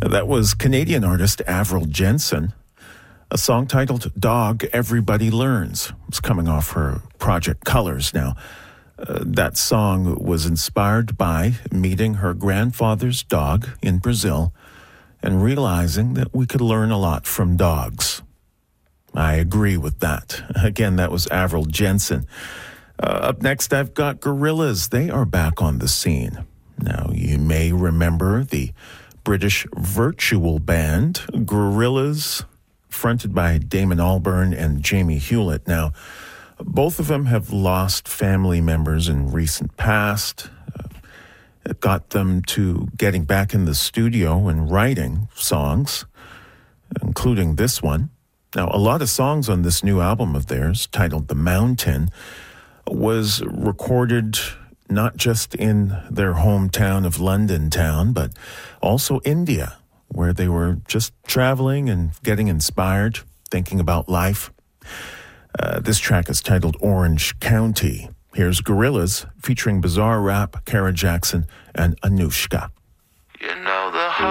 That was Canadian artist Avril Jensen. A song titled Dog Everybody Learns. It's coming off her project Colors. Now, that song was inspired by meeting her grandfather's dog in Brazil and realizing that we could learn a lot from dogs. I agree with that. Again, that was Avril Jensen. Up next, I've got Gorillaz. They are back on the scene. Now, you may remember the British virtual band, Gorillaz, fronted by Damon Albarn and Jamie Hewlett. Now, both of them have lost family members in recent past. It got them to getting back in the studio and writing songs, including this one. Now, a lot of songs on this new album of theirs, titled The Mountain, was recorded not just in their hometown of London town, but also India, where they were just traveling and getting inspired, thinking about life. This track is titled Orange County. Here's Gorillaz featuring Bizarre Rap, Kara Jackson, and Anushka. You know